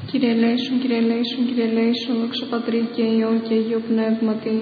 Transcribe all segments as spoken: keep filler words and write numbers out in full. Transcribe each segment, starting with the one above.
Κύριε ελέησον, Κύριε ελέησον, Κύριε ελέησον, δόξα Πατρί και Υιό και Αγίου Πνεύματι.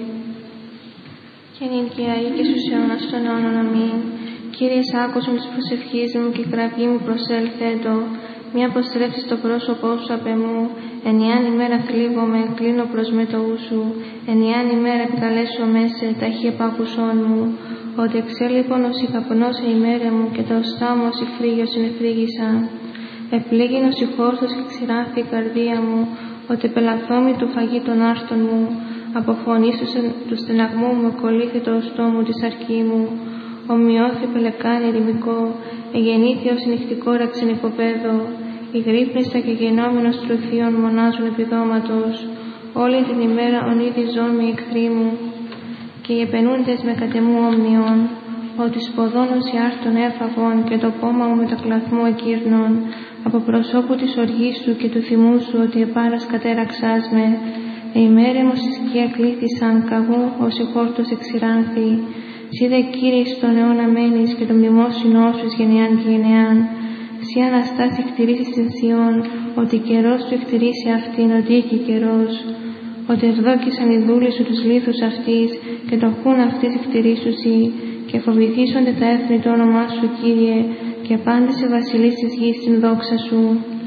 Και νυν και αεί και στους αιώνας των αιώνων αμήν. Κύριε, άκουσον της προσευχής μου και η κραυγή μου προσέλθετο. Μη αποστρέψεις το πρόσωπό σου απ' εμού. Ενιάν ημέρα θλίβομαι, κλείνω προς μετοού σου. Ενιάν ημέρα επικαλέσομαι σε ταχύ επάκουσόν μου. Ότι εξέλιπον ως η καπνός η ημέρα μου και το οστά μου ως η φρύγιος συνεφρύγησαν. Επλήγην ως η χόρτος και ξηράνθη η καρδία μου, ότι πελαθόμη του φαγή των άρτων μου. Από φωνής του στεναγμού μου εκολύθη το οστό μου τη σαρκή μου. Ομοιώθη πελεκάνη ερημικό, εγεννήθη ως νυχτικό ραξενικοπαίδο. Οι γρύπνιστα και γενόμενος τροφίων μονάζουν επιδόματος. Όλη την ημέρα ονείδη ζώμη εχθροί μου, και οι επενούντες με κατεμού όμοιον. Ότι σποδώνος οι άρτων έφαγον και το πόμα μου με το κλαθμό εκύρνων. Από προσώπου της οργής σου και του θυμού σου, ότι επάρας κατέραξάς με. Η μέρη μου στη σκία κλήθησαν, καγού ως η χόρτος εξηράνθη. Σύ δε Κύριε στον αιώνα μένεις και το μνημόσυνό σου εις γενεάν και γενεάν. Σύ αναστάσει εκτηρήσεις την Σιών, ότι καιρός του εκτηρήσει αυτήν, ότι οίκη καιρός. Ότι ευδόκησαν οι δούλοι σου τους λίθους αυτής και το χούν αυτής εκτηρήσουσι. Και φοβηθήσονται τα έθνη το όνομά σου, Κύριε, και πάντες οι βασιλείς της γης την δόξα σου.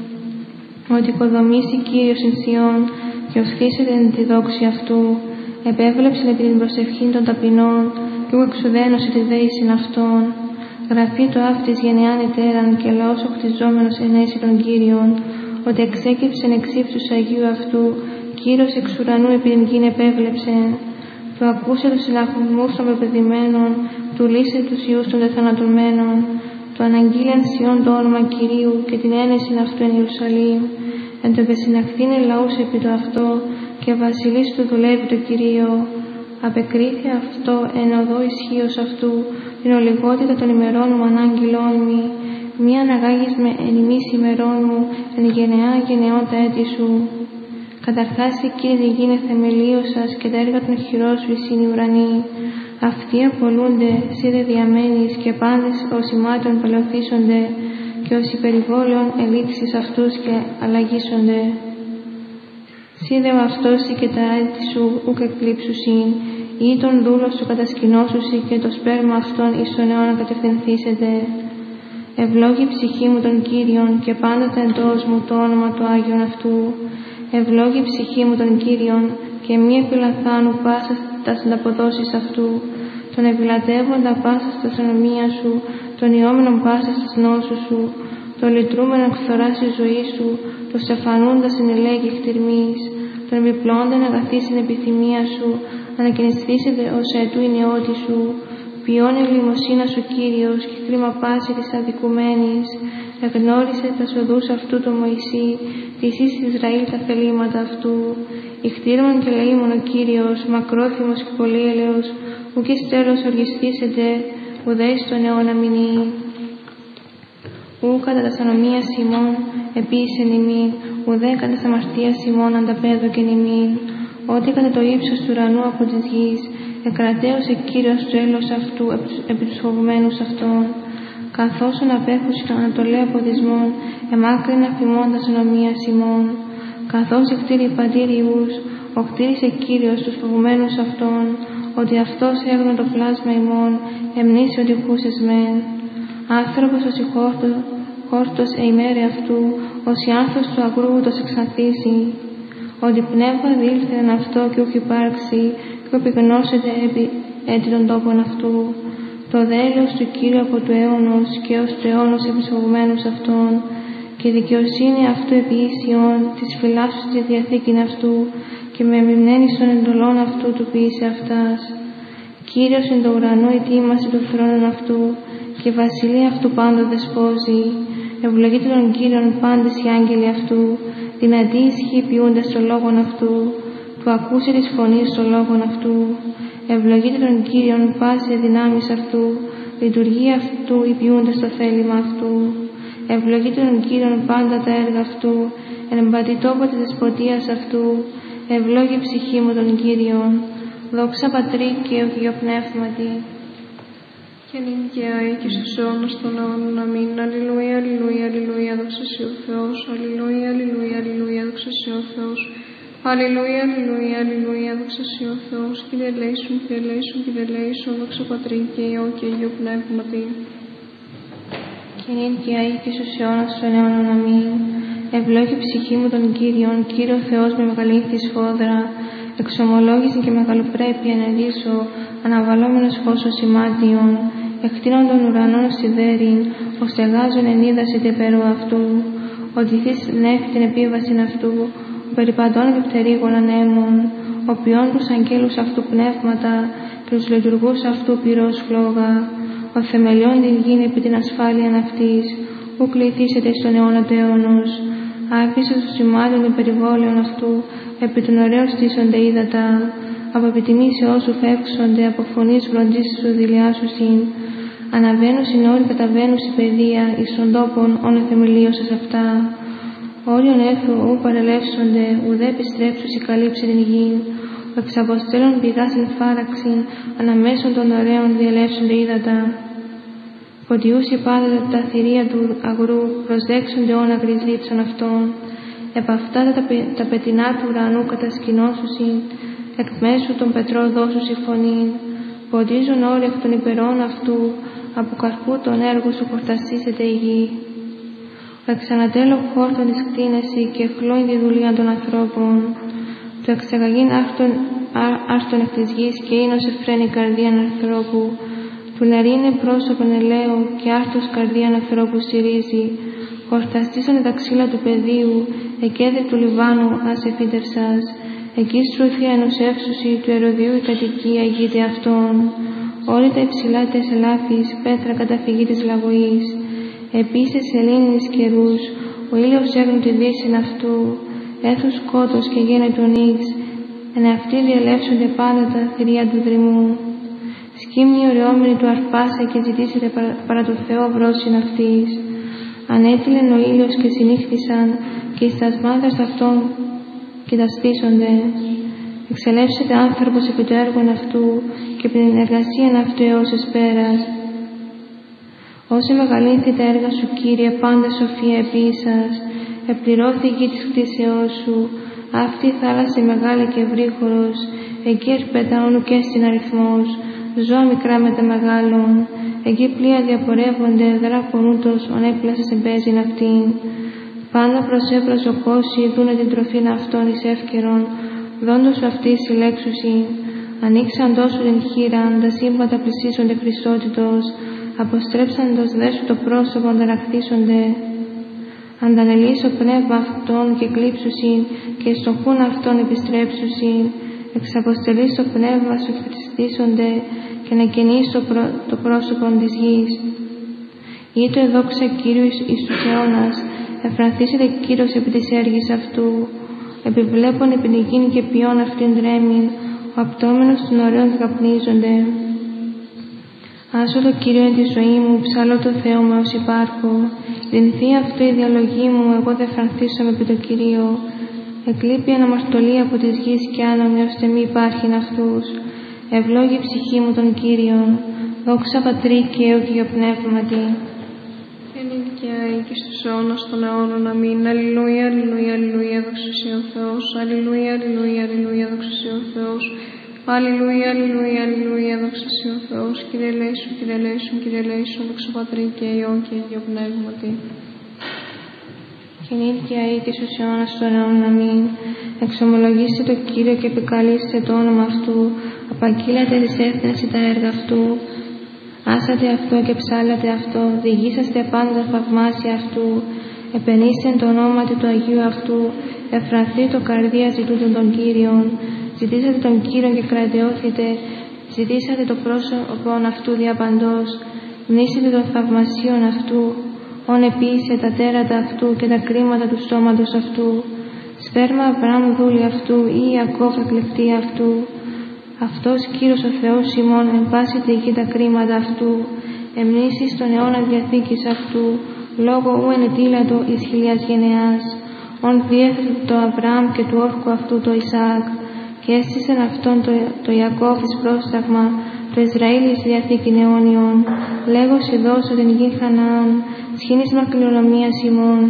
Ότι οικοδομήσει Κύριος εν Σιών και οφθήσεται εν τη δόξη αυτού. Επέβλεψε επί την προσευχή των ταπεινών και ου εξουδένωσε τη δέησιν αυτών. Γραφεί το αύτης γενεάν ετέραν και λαός οχτιζόμενος ενέσει των Κύριων. Ότι εξέκυψεν εξ ύψους Αγίου αυτού, Κύριος εξ ουρανού επί την γην επέβλεψε. Του ακούσε τους συλλαγμούς των πεπαιδημένων, του λύσε τους ιούς των τεθανατωμένων, του αναγγείλεν Σιών το όνομα Κυρίου και την ένεσιν αυτού εν Ιερουσαλήμ. Εν το επεσυναχθήνε λαούς επί το αυτό και βασιλείς του δουλεύει το Κυρίο. Απεκρίθη αυτό εν οδό ισχύος αυτού, την ολιγότητα των ημερών μου ανάγγειλόν μη. Μη αναγάγεις με εν ημείς ημερών μου, εν γενεά γενεών τα έτη σου. Καταρχάς η Κύριε τη γίνε θεμελίωσας και τα έργα των χειρών σου εις είναι οι ουρανοί. Αυτοί απολούνται, σύ δε διαμένεις και πάντες ως ημάτων παλαιοθήσονται και ως υπερηβόλαιων ελήξεις αυτούς και αλλαγήσονται. Σύ δε ο αυτός και τα έτη σου ουκ εκλείψουσιν, ή τον δούλο σου κατασκηνώσουσι και το σπέρμα αυτών εις τον αιώνα κατευθυνθήσετε. Ευλόγη ψυχή μου τον Κύριον και πάντοτε εντός μου το όνομα του Άγιον αυτού. Ευλόγη ψυχή μου τον Κύριον και μη επιλαθάνου πάσα τα συνταποδόσεις αυτού. Τον επιλατεύοντα πάσα στα αστρονομία σου, τον ιόμενον πάσα στις νόσους σου, τον λυτρούμενον εκθοράς η ζωή σου, τον στεφανούντα συνελέγει χτυρμής, τον επιπλώντεν αγαθή στην επιθυμία σου, ανακαινιστήσετε ως αετού η νεότη σου. Ποιόν ευλημοσύνα σου Κύριος και κρίμα πάση της αδικουμένης. Εγνώρισε τα σοδούς αυτού το Μωυσή, της εις Ισραήλ τα θελήματα αυτού. Ιχτήρμον και λαίμον ο Κύριος, μακρόθυμος και πολύελεος, ουκ εις τέλος οργιστήσετε, ουδέ εις τον αιώνα μηνύει. Ου κατά τας ανομίας ημών επίησεν ημίν, ουδέ κατά τας αμαρτίας ημών ανταπέδωκεν ημίν. Ότι κατά το ύψος του ουρανού από της γης, εκρατέωσε Κύριος το έλος αυτού επί τους φοβουμένους αυτών. Καθώς ον απέχουσι των ανατολέ αποδυσμών, εμάκρυνα φημώντας ονομίας ημών. Καθώς εκτήρη παντήριους, οκτήρισε Κύριος τους φοβουμένους αυτών, ότι αυτός έγνω το πλάσμα ημών, εμνήσει ότι χούσες μεν. Άνθρωπος ως η χόρτο, χόρτος εημέρε αυτού, ως η άνθος του αγρού ούτως εξαθήσει. Ότι πνεύμα δήλθε εν αυτό και ούκ υπάρξει, και επιγνώσεται επί έτη των τόπων αυτού. Το δέλος του Κύριου από του αιώνος και ως του αιώνος επί τους φοβουμένους αυτών, και δικαιοσύνη αυτού επί ίσιον, της φυλάσσου στη διαθήκην αυτού, και με μνημένης των εντολών αυτού του ποιήσε αυτάς. Κύριος εν το ουρανό ετοίμασε του θρόνων αυτού, και η βασιλεία αυτού πάντο δεσπόζει. Ευλογείται τον Κύριον πάντες οι άγγελοι αυτού, δυνατοί ισχύ ποιούντας το λόγον αυτού, που ακούσε της φωνής το λόγον αυτού. Ευλογείται τον Κύριον πάση δυνάμεις αυτού, λειτουργία αυτού υπηούντας το θέλημα αυτού. Ευλογείται τον Κύριον πάντα τα έργα αυτού, εν εμπατητόπο της δεσποτείας αυτού. Ευλόγη ψυχή μου τον Κύριον. Δόξα Πατρί και Υιό Πνεύματι. Και νυν και αεί και στους αιώνας των αιώνων. Αμήν. Αλληλούια, αλληλούια, αλληλούια, δόξα σοι ο Θεός. Αλληλούια, αλληλούια, αλληλούια, δόξα σοι ο Θεός. Αλληλούια, αλληλούια, αλληλούια, δόξα σοι ο Θεός. Κύριε ελέησον, Κύριε ελέησον, Κύριε ελέησον, δόξα Πατρί και Υιό και Αγίου Πνεύματι. Και νυν και αεί και στους αιώνας των αιώνων. Αμήν. Ευλόγη ψυχή μου τον Κύριον, Κύριο Θεός με μεγαλύνθη σφόδρα, εξομολόγηση και μεγαλοπρέπεια ενεργήσω, αναβαλόμενος φως σημάτιον, εκτείνων των ουρανών σιδέριν, ως στεγάζων εν είδαση τεπέρου αυτού, οδηθείς νέφη την επίβασιν αυτού, ο περιπαντών επιπτερίγων ανέμων, ο ποιών τους αγγέλους αυτού πνεύματα και τους λειτουργούς αυτού πυρός φλόγα, ο θεμελιών την γην επί την ασφάλειαν αυτής, ου κληθήσετε στον αιώνα του αιώνος, άφησε στο σημάδι των περιβόλαιων αυτού, επί των ωραίων στήσονται ύδατα, από επιτιμήσει όσου φεύξονται, από φωνής βροντίσης σου δηλιάσουσιν, αναβαίνουν συν όλοι καταβαίνουν η παιδεία, εις των τόπων όν εθεμελίωσας αυτά. Όριον έθου ου παρελεύσονται, ουδέ επιστρέψους η καλύψη την γην, ο εξαποστέλων πηγά στην φάραξην, αναμέσων των ωραίων διελεύσονται ύδατα. Φωτιούσι πάντα τα θηρία του αγρού, προσδέξονται όν ακρισδίτσων αυτών. Επ' αυτά τα, τα πετεινά του ουρανού κατασκηνώσουσιν, εκ μέσου των πετρών δώσουσι φωνήν. Ποντίζουν όλοι εκ των υπερών αυτού, από καρπού των έργων σου χορταστήσεται η γη. Ο εξανατέλω χόρτων της κτίνεση και χλώει τη δουλεία των ανθρώπων. Το εξαγαγήν άρτων εκ της γης και ίνος εφραίνει καρδίαν ανθρώπου. Του λαρίνε πρόσωπον ελαίου και άρτος καρδίαν ανθρώπου στηρίζει. Χορταστήσανε τα ξύλα του πεδίου, εκέδε του Λιβάνου ας εφήντερσας. Εκεί στρούθια ενός εύσουσι του Ερωδίου η κατοικία γείται αυτών. Όλοι τα υψηλά τες ελάφης, πέτρα καταφυγή της λαγωής. Επίσης σελήνης καιρούς, ο ήλιος έγνου τη δύσιν αυτού. Έθους σκότος και γίνεται ο νύξ, εν αυτοί διελεύσονται πάντα τα θηρία του δρυμού. Σκύμνη ωρεόμενη του αρπάσε και ζητήσετε παρά, παρά το Θεό βρόσιν αυτής. Ανέτειλεν ο ήλιος και συνήχθησαν και εις τας μάδας αυτών και τα στήσονται. Εξελεύσεται άνθρωπος επί το έργον αυτού και επί την εργασία αυτού έως εσπέρας. Όσοι μεγαλύνθη τα έργα σου, Κύριε, πάντα σοφία επίσας, επληρώθη η γη της κτίσεώς σου, αυτή η θάλασσα μεγάλη και ευρύχωρος, εκεί ερπέτα όνου και στην αριθμός, ζώα μικρά με τα μεγάλων, εκεί πλοία διαπορεύονται, δράκων ούτως, ον έπλασες εμπέζειν αυτήν. Πάντα προσέπρος ο κόσι, δούνε την τροφήν αυτών εις εύκαιρον, δόντος σου αυτής συλλέξουσιν. Ανοίξαν τόσο την χείραν, τα σύμπαντα πλησίσονται Χριστότητος, αποστρέψαντος δε σου το πρόσωπο ανταρακτήσονται. Αντανελείς το πνεύμα αυτών και κλείψουσιν, και στον χούν αυτών επιστρέψουσιν. Εξαποστελείς το πνεύμα σου και χριστίσονται, και να καινείς το, πρό, το πρόσωπο της γης. Ή το εδόξα Κύριου εις, εις τους αιώνας, εφρανθήσεται Κύριος επί της έργης αυτού. Επιβλέπων επί την γην και ποιόν αυτήν δρέμην, ο απτόμενος των ωραίων καπνίζονται. Άσω το Κύριο εν τη ζωή μου, ψάλω το Θεό μου ως υπάρχω. Δυνθεί αυτό η διαλογή μου, εγώ δε φρανθήσομαι επί το Κυρίο. Εκλείπει αναμαρτωλή από της γης και άνομη, ώστε μη υπάρχειν αυτούς. Ευλόγη ψυχή μου τον Κύριον, δόξα Πατρί και Υιό και Αγίου Πνεύματι. Και νυν και αεί και στους αιώνας των αιώνων. Αμήν. Αλληλούια, αλληλούια, αλληλούια, δόξα σοι ο Θεός. Αλληλούια, αλληλούια, αλληλούια, δόξα σοι ο Θεός. Αλληλούια, αλληλούια, αλληλούια, δόξα σοι ο Θεός. Κύριε ελέησον, Κύριε ελέησον, Κύριε ελέησον, δόξα Πατρί και Υιό και Αγίου Πνεύματι. Και νυν και αεί και στους αιώνας των αιώνων. Αμήν. Εξομολογήστε το Κύριο και επικαλείστε το όνομα αυτού. Απαγγείλατε της έθνεση τα έργα αυτού. Άσατε αυτό και ψάλατε αυτό. Διηγήσαστε πάντα θαυμάσια αυτού. Επενήστε το όνομα του Αγίου αυτού. Εφρανθεί το καρδία ζητούντων των Κύριων. Ζητήσατε τον Κύριο και κρατεώθητε. Ζητήσατε το πρόσωπο αυτού διαπαντός. Μνήσετε των θαυμασίων αυτού. Όν επίησε τα τέρατα αυτού και τα κρίματα του στόματος αυτού. Σπέρμα Αβραάμ δούλη αυτού ή Ιακώβ εκλεκτή αυτού. Αυτός Κύριος ο Θεός ημών εν πάση τη γη τα κρίματα αυτού. Εμνήσεις των αιώνα διαθήκης αυτού. Λόγω ου ενετήλατο εις χιλιάς γενεάς. Όν διέθετε το Αβραάμ και του όρκου αυτού το Ισαάκ. Και έστησεν αυτόν το, το Ιακώβ εις πρόσταγμα το Ισραήλ εις διαθήκην αιώνιον, λέγος ειδώσω την γη Χαναάν, σχήνισμα κληρονομίας ημών.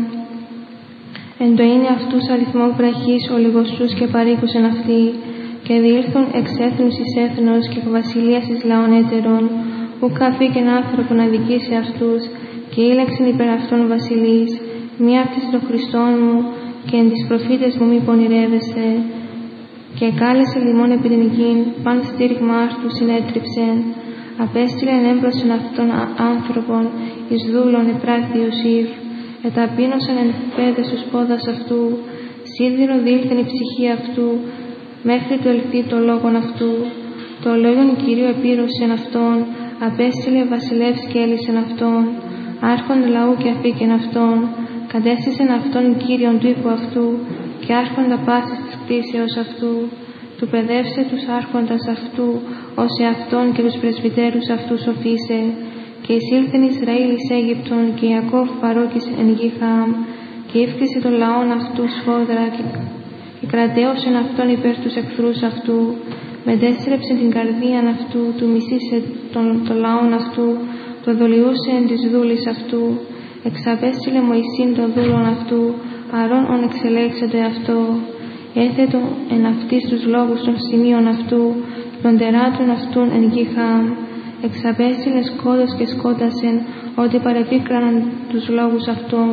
Εν το είναι αυτούς αριθμόν βραχής ολιγοσούς και παρήκουσεν αυτοί, και διήλθον εξ έθνους εις έθνος και εκ βασιλείας εις λαών έτερων, ουκ αφήκεν άνθρωπο να δικήσει αυτούς, και ήλεξεν υπερ αυτών βασιλείς, μία αυτής των Χριστών μου, και εν τις προφήτες μου μη πονηρεύεσαι. Και κάλεσε λιμών επί την γην, παν στήριγμα άρτου συνέτριψεν, απέστειλεν έμπροσεν αυτών άνθρωπον, εις δούλων επράχθη Ιωσήφ, εταπείνωσαν εν πέδες τους πόδας αυτού, σίδηρο διήλθεν η ψυχή αυτού, μέχρι του ελθεί το λόγον αυτού. Το λόγον Κυρίου επήρωσεν αυτόν, απέστειλε βασιλεύς και έλυσεν αυτόν, άρχον λαού και αφήκεν αυτόν, κατέστησεν αυτόν Κύριον του οίκου αυτού, και άρχοντα πάσης της κτήσεως αυτού, του παιδεύσε τους άρχοντας αυτού, ως εαυτόν και τους πρεσβυτέρους αυτού σοφίσε, και εισήλθεν Ισραήλ εις Αίγυπτον, και Ιακώβ παρόκησε εν γη Χάμ, και ύφτισε των λαών αυτού σφόδρα, και, και κρατέωσεν αυτόν υπέρ τους εχθρούς αυτού, μετέστρεψε την καρδίαν αυτού, του μισήσε των, των λαών αυτού, το δολιούσε εν της δούλης αυτού, εξαπέστειλε Μωυσήν των δούλων αυτού, Αρών ον εξελέξεται αυτό, έθετο εν αυτής τους λόγους των σημείων αυτού, των τεράτων αυτούν εν γη Χάμ, εξαπέστειλε σκότος και σκότασεν, ότι παρεπίκραναν τους λόγους αυτού.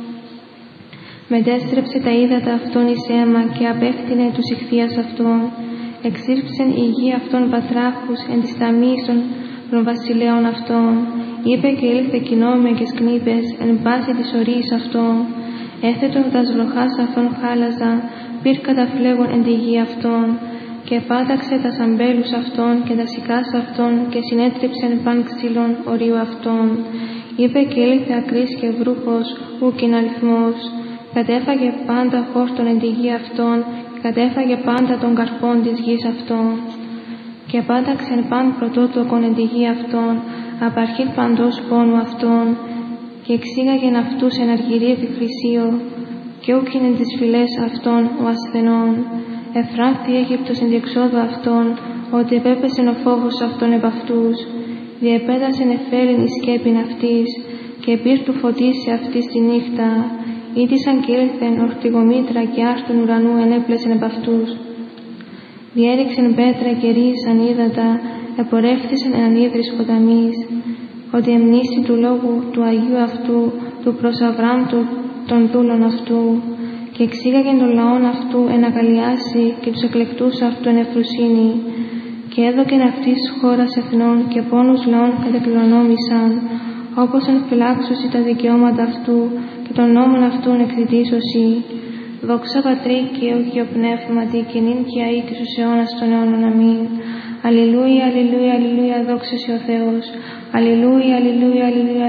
Μετέστρεψε τα ύδατα αυτών εις αίμα και απέφτεινε τους ηχθείας αυτών, εξήρψεν η γη αυτών πατράχους εν της ταμείας των, των βασιλέων αυτών, είπε και ήλθε κοινόμαι και σκνήπες εν πάση της ορίης αυτών, έθετον τας βροχάς αυτών χάλαζα, πυρ καταφλέγων εν τη γη αυτών, και πάταξε τας αμπέλους αυτών και τας οικάς αυτών και συνέτριψεν παν ξύλων ορίου αυτών. Είπε και ήλθε ακρής και βρούχος, ούκιν αριθμός, κατέφαγε πάντα χόρτον εν τη γη αυτών, κατέφαγε πάντα των καρπών της γης αυτών. Και πάταξεν παν πρωτότοκον εν τη γη αυτών, απαρχήν παντός πόνου αυτών, και εξήγαγεν αυτούς εν αργυρή επιχρησίο, και ούκιν εν τις φυλές αυτών ο ασθενών. Εφράχθη Αίγυπτος εν διεξόδου αυτών, ότι επέπεσεν ο φόβος αυτών επ' αυτούς. Διεπέτασεν εφέλην η σκέπην αυτής, και πυρ του φωτίσει αυτής τη νύχτα. Ήτησαν και ήλθεν ορτιγομήτρα και άρτων ουρανού ενέπλεσεν επ' αυτούς. Διέριξεν πέτρα και ρίζαν ύδατα, επορεύθησεν εν ανίδρης ποταμής, ότι εμνήσει του λόγου του Αγίου αυτού, του προς Αβραάμ των δούλων αυτού, και εξήγαγεν των λαών αυτού εν αγαλιάσει και τους εκλεκτούς αυτού εν ευφροσύνη, και έδωκεν αυτής χώρας εθνών και πόνους λαών κατεκληρονόμησαν, όπως εν φυλάξουσι τα δικαιώματα αυτού και των νόμων αυτούν εκδητήσωσι. Δόξα Πατρί και Αγίο Πνεύματι, και νυν και αεί της ους αιώνας των αιώνων. Αμήν. Αλληλούια, αλληλούια, αλληλούια, δόξα σοι ο Θεός. Αλληλούια, αλληλούια, αλληλούια.